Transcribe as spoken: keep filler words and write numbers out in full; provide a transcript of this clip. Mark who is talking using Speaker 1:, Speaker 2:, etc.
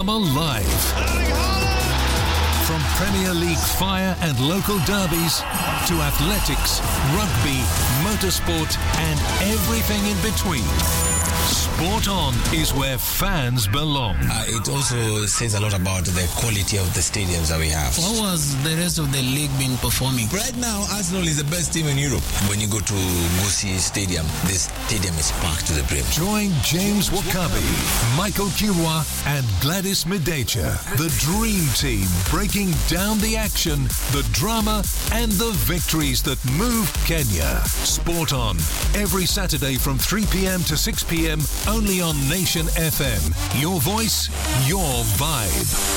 Speaker 1: drama live. From Premier League fire and local derbies to athletics, rugby, motorsport and everything in between. Sport On is where fans belong.
Speaker 2: Uh, it also says a lot about the quality of the stadiums that we have.
Speaker 3: How was the rest of the league been performing?
Speaker 2: Right now, Arsenal is the best team in Europe. When you go to Gusii Stadium, this stadium is packed to the brim.
Speaker 1: Join James Wakabi, Michael Kirwa and Gladys Midecha, the dream team breaking down the action, the drama and the victories that move Kenya. Sport On, every Saturday from three p.m. to six p.m. only on Nation F M. Your voice, your vibe.